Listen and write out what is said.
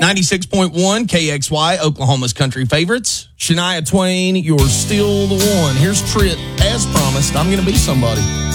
96.1 KXY, Oklahoma's country favorites. Shania Twain, you're still the one. Here's Tritt, as promised, I'm going to be somebody.